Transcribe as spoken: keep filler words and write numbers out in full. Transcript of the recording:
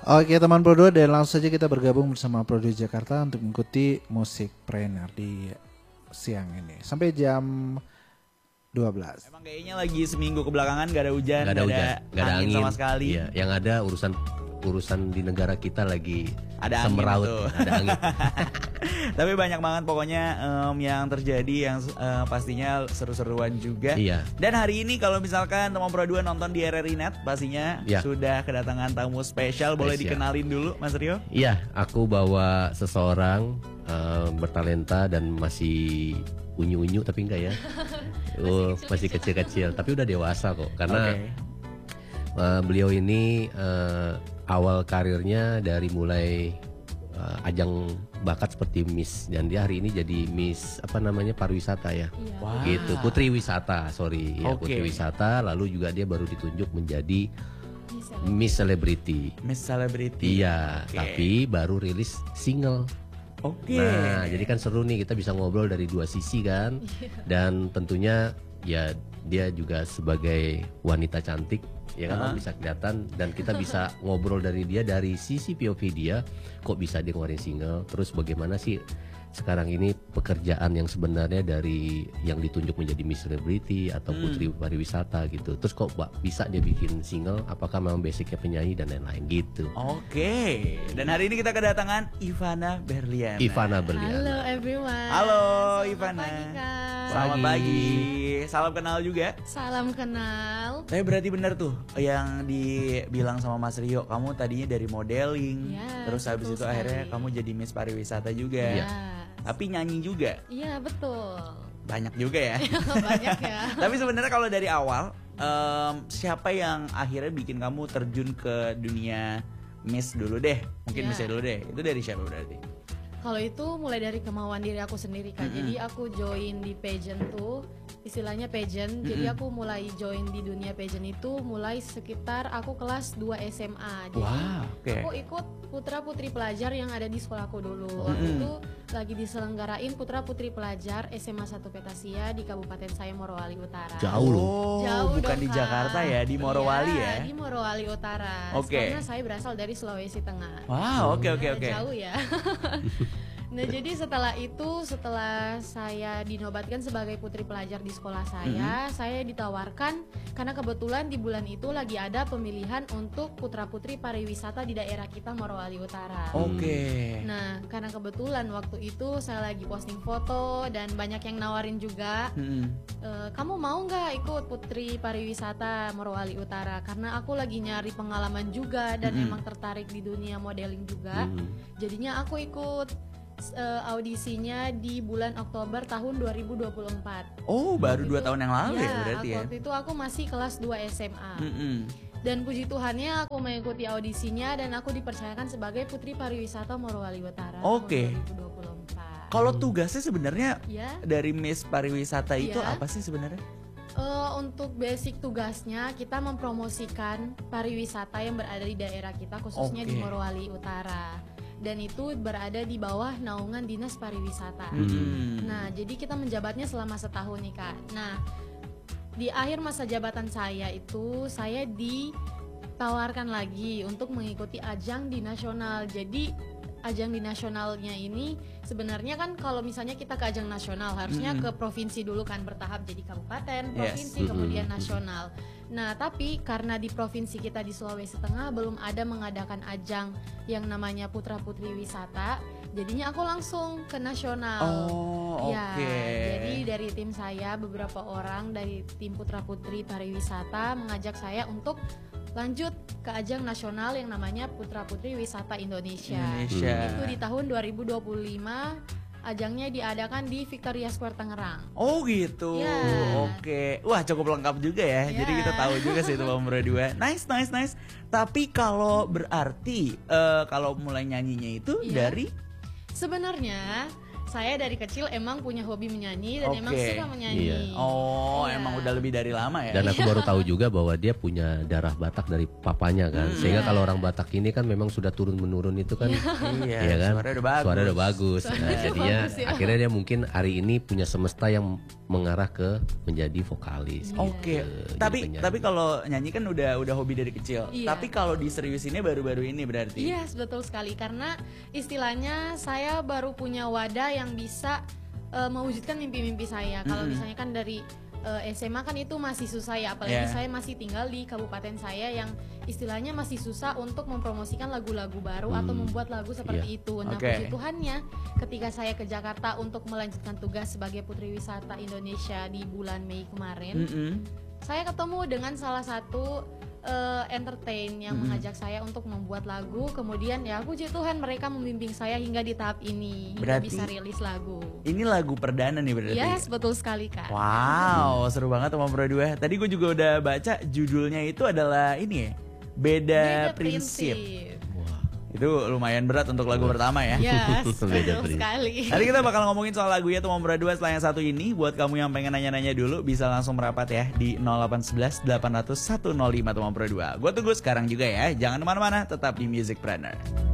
Oke teman Pro dua, dan langsung saja kita bergabung bersama Pro dua Jakarta untuk mengikuti musik Trainer di siang ini sampai jam dua belas. Emang kayaknya lagi seminggu kebelakangan gak ada hujan, gak ada, gak hujan, ada, gak ada angin, angin sama sekali. Iya, yang ada urusan urusan di negara kita lagi ada semeraut, angin ada angin. Tapi banyak banget pokoknya um, yang terjadi yang uh, pastinya seru-seruan juga. Iya. Dan hari ini kalau misalkan teman Pro dua nonton di R R I Net, pastinya iya. sudah kedatangan tamu spesial. Boleh spesial. dikenalin dulu Mas Rio? Iya, aku bawa seseorang uh, bertalenta dan masih unyu-unyu tapi enggak ya. Oh, masih kecil-kecil tapi udah dewasa kok. Karena okay. uh, beliau ini uh, awal karirnya dari mulai uh, ajang bakat seperti Miss, dan dia hari ini jadi Miss apa namanya pariwisata ya, wow. gitu, Putri Wisata, sorry, ya, okay. Putri Wisata. Lalu juga dia baru ditunjuk menjadi Miss Celebrity. Miss Celebrity. Iya, okay. Tapi baru rilis single. Oke. Okay. Nah, jadi kan seru nih, kita bisa ngobrol dari dua sisi kan, dan tentunya ya dia juga sebagai wanita cantik. Ya kan, uh-huh. bisa kelihatan, dan kita bisa ngobrol dari dia dari sisi P O V dia, kok bisa dia ngeluarin single, terus bagaimana sih sekarang ini pekerjaan yang sebenarnya dari yang ditunjuk menjadi Miss Celebrity atau hmm. Putri Pariwisata gitu, terus kok bisa dia bikin single, apakah memang basicnya penyanyi dan lain-lain gitu. Oke, okay. Dan hari ini kita kedatangan Ivana Berliana. Ivana Berliana. Halo everyone. Halo Selamat Ivana. Pagi, Kak. Selamat pagi. Salam kenal juga. Salam kenal. Tapi berarti benar tuh yang dibilang sama Mas Rio, kamu tadinya dari modeling, ya, terus habis itu sekali. Akhirnya kamu jadi Miss Pariwisata juga. Ya. Tapi nyanyi juga. Iya betul. Banyak juga ya. Banyak ya. Tapi sebenarnya kalau dari awal, um, siapa yang akhirnya bikin kamu terjun ke dunia Miss dulu deh? Mungkin ya. Miss dulu deh. Itu dari siapa berarti? Kalau itu mulai dari kemauan diri aku sendiri kan. Mm-hmm. Jadi aku join di pageant tuh, istilahnya pageant. Mm-hmm. Jadi aku mulai join di dunia pageant itu mulai sekitar aku kelas dua S M A. Jadi wow, okay. aku ikut putra putri pelajar yang ada di sekolahku dulu. Mm-hmm. Waktu itu lagi diselenggarain putra putri pelajar S M A satu Petasia di Kabupaten saya Morowali Utara. Jauh loh. Oh, Jauh bukan dong, di Kak. Jakarta ya, di Morowali iya, ya. Di Morowali Utara. Oke. Okay. Karena saya berasal dari Sulawesi Tengah. Wow, oke oke oke. Jauh ya. Nah jadi setelah itu, setelah saya dinobatkan sebagai putri pelajar di sekolah saya, mm-hmm. saya ditawarkan karena kebetulan di bulan itu lagi ada pemilihan untuk putra-putri pariwisata di daerah kita Morowali Utara. Oke. Okay. Nah karena kebetulan waktu itu saya lagi posting foto dan banyak yang nawarin juga, mm-hmm. e, kamu mau nggak ikut putri pariwisata Morowali Utara? Karena aku lagi nyari pengalaman juga dan mm-hmm. emang tertarik di dunia modeling juga, mm-hmm. jadinya aku ikut. Uh, audisinya di bulan Oktober tahun dua ribu dua puluh empat. Oh, baru dua tahun yang lalu ya, ya berarti ya. Waktu itu aku masih kelas dua S M A. Mm-hmm. Dan puji Tuhannya aku mengikuti audisinya dan aku dipercayakan sebagai Putri Pariwisata Morowali Utara. Oke. Okay. dua ribu dua puluh empat. Kalau tugasnya sebenarnya ya? Dari Miss Pariwisata itu ya? apa sih sebenarnya? Uh, untuk basic tugasnya kita mempromosikan pariwisata yang berada di daerah kita, khususnya okay. di Morowali Utara. Dan itu berada di bawah naungan Dinas Pariwisata. Hmm. Nah, jadi kita menjabatnya selama setahun nih, Kak. Nah, di akhir masa jabatan saya itu saya ditawarkan lagi untuk mengikuti ajang di nasional. Jadi ajang di nasionalnya ini sebenarnya kan kalau misalnya kita ke ajang nasional harusnya mm-hmm. ke provinsi dulu kan, bertahap jadi kabupaten, provinsi, yes. kemudian mm-hmm. nasional. Nah tapi karena di provinsi kita di Sulawesi Tengah belum ada mengadakan ajang yang namanya Putra Putri Wisata, jadinya aku langsung ke nasional. Oh, ya, okay. Jadi dari tim saya beberapa orang dari tim Putra Putri Pariwisata mengajak saya untuk lanjut ke ajang nasional yang namanya Putra Putri Wisata Indonesia. Indonesia. Itu di tahun dua ribu dua puluh lima. Ajangnya diadakan di Victoria Square Tangerang. Oh gitu. Ya. Oke. Wah cukup lengkap juga ya. Ya. Jadi kita tahu juga sih itu Nomor dua. Nice, nice, nice. Tapi kalau berarti uh, kalau mulai nyanyinya itu ya. dari sebenarnya saya dari kecil emang punya hobi menyanyi dan Oke. emang suka menyanyi. Iya. Oh, Iya. emang udah lebih dari lama ya. Dan aku baru tahu juga bahwa dia punya darah Batak dari papanya kan. Hmm. Sehingga Iya. kalau orang Batak ini kan memang sudah turun menurun itu kan. Iya, Iya kan? suaranya udah bagus. Suara udah bagus. Nah, Suaranya jadinya bagus, ya. akhirnya dia mungkin hari ini punya semesta yang mengarah ke menjadi vokalis. gitu. Oke, Jadi tapi penyanyi. tapi kalau nyanyi kan udah udah hobi dari kecil. Iya. Tapi kalau diseriusinnya baru-baru ini berarti. Iya, yes, betul sekali karena istilahnya saya baru punya wadah yang bisa uh, mewujudkan mimpi-mimpi saya. Kalau Mm-mm. misalnya kan dari uh, S M A kan itu masih susah ya, apalagi Yeah. saya masih tinggal di kabupaten saya yang istilahnya masih susah untuk mempromosikan lagu-lagu baru atau Hmm. membuat lagu seperti itu. Nah, Oke. puji Tuhannya ketika saya ke Jakarta untuk melanjutkan tugas sebagai Putri Wisata Indonesia di bulan Mei kemarin, Mm-mm. saya ketemu dengan salah satu uh, entertain yang Mm-mm. mengajak saya untuk membuat lagu. Kemudian ya puji Tuhan mereka membimbing saya hingga di tahap ini hingga Berarti- bisa rilis lagu. Ini lagu perdana nih berarti. Yes, betul sekali Kak. Wow, seru banget sama Pro dua. Tadi gue juga udah baca judulnya itu adalah ini ya. Beda, prinsip. Wah. Itu lumayan berat untuk lagu pertama ya. Yes, Beda betul prinsip. sekali. Nanti kita bakal ngomongin soal lagunya tuh Pro dua setelah yang satu ini. Buat kamu yang pengen nanya-nanya dulu bisa langsung merapat ya di nol delapan satu satu delapan nol nol satu nol lima Pro dua. Gue tunggu sekarang juga ya. Jangan kemana-mana, tetap di Music Planner.